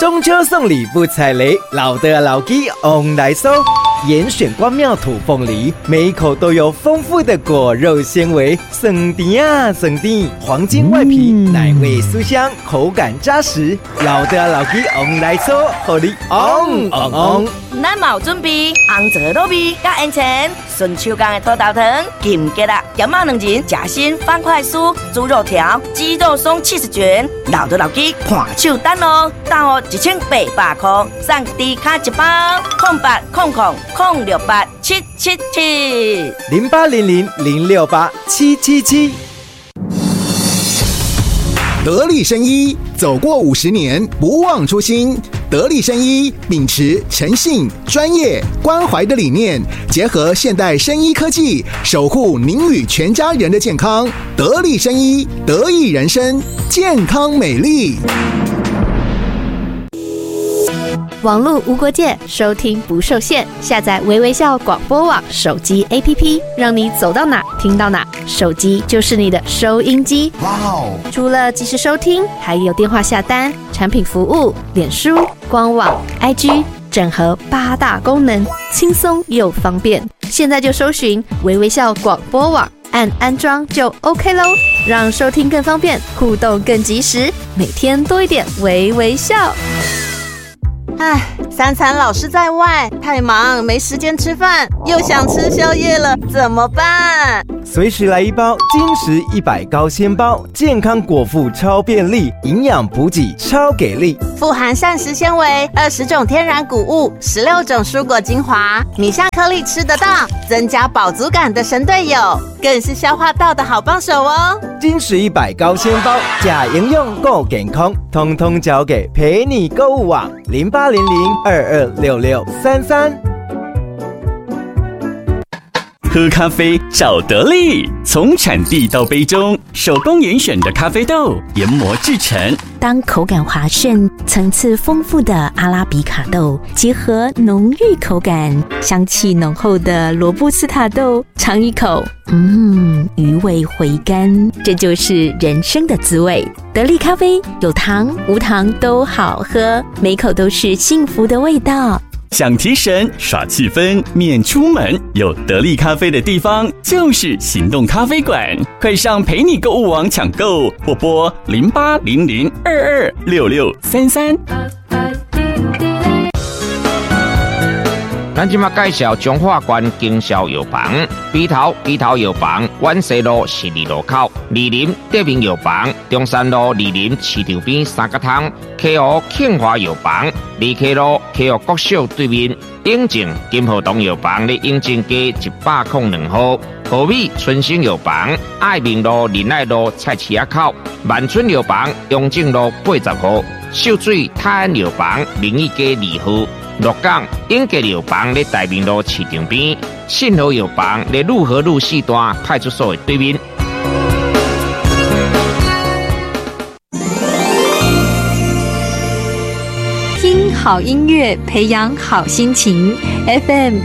中秋送礼不踩雷，老的老鸡 on 来收。严选关庙土凤梨，每一口都有丰富的果肉纤维，酸甜啊酸甜，黄金外皮，奶味酥香，口感扎实。老的老鸡 on 来收，让你 on。 咱嘛有准备红枣糯米加烟钱，顺手工的土豆糖、金桔啊、咸肉两仁、夹心方块酥、猪肉条、鸡肉松70卷，老的老鸡看手单哦，单哦1800块，送低卡一包，0800-068-777 0800-068-777。 得力生医走过50年，不忘初心。得力生医秉持诚信、专业、关怀的理念，结合现代生医科技，守护您与全家人的健康。得力生医，得益人生，健康美丽。 网络无国界，收听不受限。下载微微笑广播网手机 APP， 让你走到哪听到哪，手机就是你的收音机。哇哦！除了即时收听，还有电话下单、产品服务、脸书、官网、IG， 整合8大功能，轻松又方便。现在就搜寻微微笑广播网，按安装就 OK 咯，让收听更方便，互动更及时，每天多一点微微笑。 唉，3餐老是在外，太忙没时间吃饭，又想吃宵夜了，怎么办？ 随时来一包金石100高纤包，健康果腹超便利，营养补给超给力， 富含膳食纤维、20种天然谷物、16种蔬果精华，米下颗粒吃得到，增加饱足感的神队友，更是消化道的好帮手哦。 金石100高纤包，假营养够健康，通通交给陪你购物网0800-226633。 喝咖啡找得力，从产地到杯中，手工严选的咖啡豆研磨制成。 当口感滑顺、层次丰富的阿拉比卡豆结合浓郁口感、香气浓厚的罗布斯塔豆，尝一口，余味回甘，这就是人生的滋味。得力咖啡有糖无糖都好喝，每口都是幸福的味道。 想提神耍气氛免出门，有得力咖啡的地方就是行动咖啡馆，快上陪你购物网抢购，或拨0800226633。 咱即马介绍中华关经销药房，鼻头药房，万西路12路口，二林德明药房，中山路二林市场边三角汤，KO 庆华药房，2K 路 KO 国小对面，永靖金河东药房咧永靖街102号，和美春兴药房，爱民路仁爱路菜市仔口，万春药房永靖路80号，秀水泰安药房民意街2号。鹿港永吉药房咧大明路市场边，信和药房咧路和路4段派出所的对面。 听好音乐，培养好心情。FM